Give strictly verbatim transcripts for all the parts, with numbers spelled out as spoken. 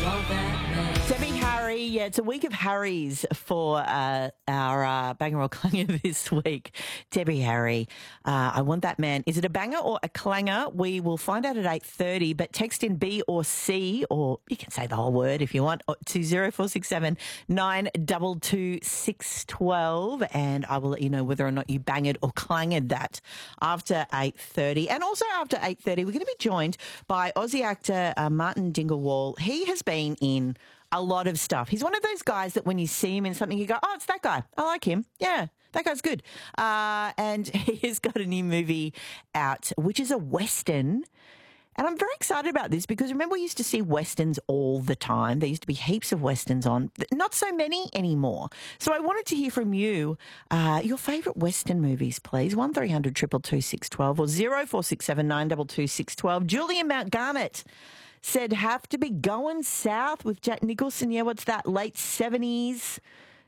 Debbie Harry, yeah, it's a week of Harrys for uh, our uh, banger or clanger this week. Debbie Harry, uh, I Want That Man. Is it a banger or a clanger? We will find out at eight thirty, but text in B or C, or you can say the whole word if you want, to zero four six seven nine two two six one two, and I will let you know whether or not you banged or clanged that after eight thirty. And also after eight thirty, we're going to be joined by Aussie actor uh, Martin Dinglewall. He has been in a lot of stuff. He's one of those guys that when you see him in something, you go, oh, it's that guy. I like him. Yeah, that guy's good. Uh, and he's got a new movie out, which is a Western. And I'm very excited about this because remember we used to see Westerns all the time. There used to be heaps of Westerns on, not so many anymore. So I wanted to hear from you, uh, your favourite Western movies, please. one three hundred two two two six one two or zero four six seven nine two two six one two. Julian Mount Garnet said have to be going south with Jack Nicholson. Yeah, what's that? Late seventies.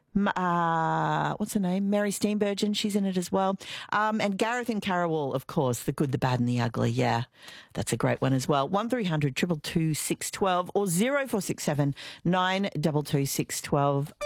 Uh, what's her name? Mary Steenburgen. She's in it as well. Um, and Gareth and Carawall, of course. The Good, the Bad and the Ugly. Yeah, that's a great one as well. one three hundred two two two six one two or zero four six seven nine two two six one two.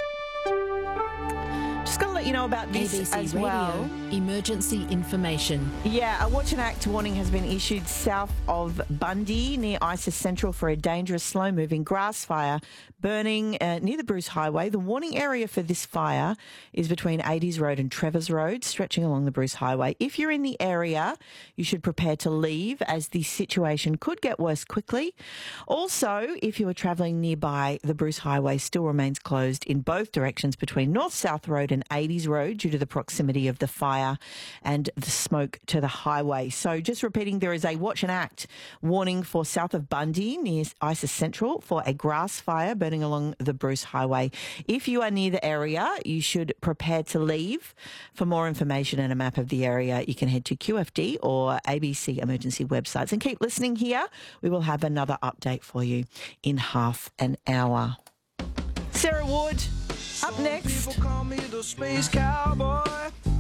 Just going to let you know about this A B C as Radio, well. Emergency information. Yeah, a watch and act warning has been issued south of Bundy near ISIS Central for a dangerous, slow-moving grass fire burning uh, near the Bruce Highway. The warning area for this fire is between eighties Road and Trevors Road, stretching along the Bruce Highway. If you're in the area, you should prepare to leave as the situation could get worse quickly. Also, if you are travelling nearby, the Bruce Highway still remains closed in both directions between North-South Road and eighties Road due to the proximity of the fire and the smoke to the highway. So just repeating, there is a watch and act warning for south of Bundy near ISIS Central for a grass fire burning along the Bruce Highway. If you are near the area, you should prepare to leave. For more information and a map of the area, you can head to Q F D or A B C emergency websites. And keep listening here. We will have another update for you in half an hour. Sarah Wood, up next. Some people call me the space cowboy.